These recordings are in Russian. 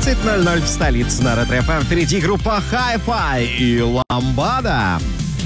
20:00 в столице на Ретро ФМ. Впереди группа Hi-Fi и Ламбада.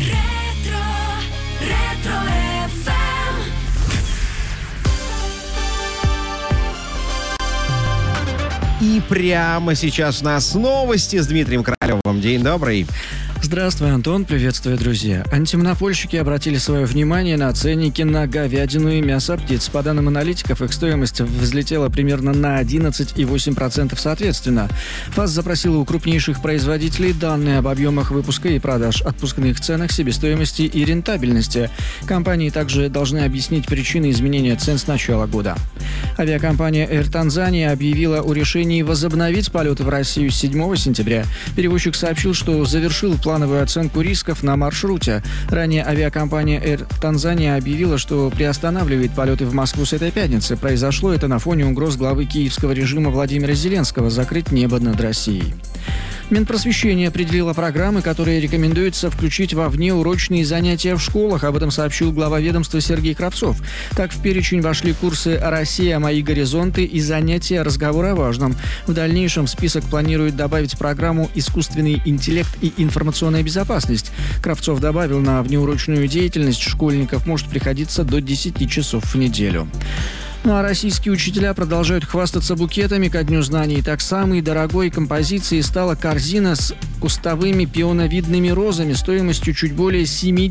И прямо сейчас у нас новости с Дмитрием Королевым. День добрый. Здравствуй, Антон. Приветствую, друзья. Антимонопольщики обратили свое внимание на ценники на говядину и мясо птиц. По данным аналитиков, их стоимость взлетела примерно на 11,8% соответственно. ФАС запросила у крупнейших производителей данные об объемах выпуска и продаж, отпускных ценах, себестоимости и рентабельности. Компании также должны объяснить причины изменения цен с начала года. Авиакомпания Air Tanzania объявила о решении возобновить полеты в Россию с 7 сентября. Перевозчик сообщил, что завершил плановую оценку рисков на маршруте. Ранее авиакомпания Air Tanzania объявила, что приостанавливает полеты в Москву с этой пятницы. Произошло это на фоне угроз главы киевского режима Владимира Зеленского закрыть небо над Россией. Минпросвещение определило программы, которые рекомендуется включить во внеурочные занятия в школах. Об этом сообщил глава ведомства Сергей Кравцов. Так, в перечень вошли курсы «Россия. Мои горизонты» и занятия «Разговор о важном». В дальнейшем в список планируют добавить программу «Искусственный интеллект и информационная безопасность». Кравцов добавил, на внеурочную деятельность школьников может приходиться до 10 часов в неделю. Ну а российские учителя продолжают хвастаться букетами ко Дню знаний. Так, самой дорогой композицией стала корзина с кустовыми пионовидными розами стоимостью чуть более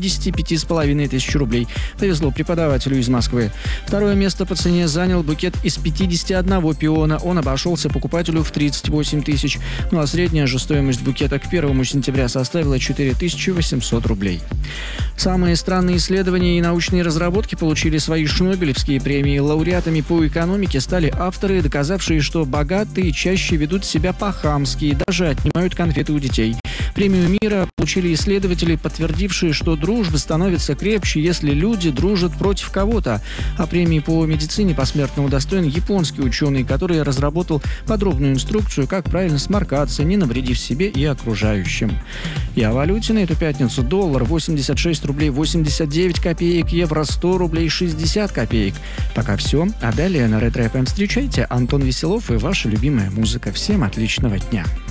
75,5 тысяч рублей. Повезло преподавателю из Москвы. Второе место по цене занял букет из 51 пиона. Он обошелся покупателю в 38 тысяч. Ну а средняя же стоимость букета к 1 сентября составила 4800 рублей. Самые странные исследования и научные разработки получили свои шнобелевские премии. Лауреатами по экономике стали авторы, доказавшие, что богатые чаще ведут себя по-хамски и даже отнимают конфеты у детей. Премию мира получили исследователи, подтвердившие, что дружба становится крепче, если люди дружат против кого-то. А премии по медицине посмертно удостоен японский ученый, который разработал подробную инструкцию, как правильно сморкаться, не навредив себе и окружающим. И о валюте на эту пятницу: доллар 86 рублей 89 копеек, евро 100 рублей 60 копеек. Пока все. А далее на Ретро ФМ встречайте Антон Веселов и ваша любимая музыка. Всем отличного дня.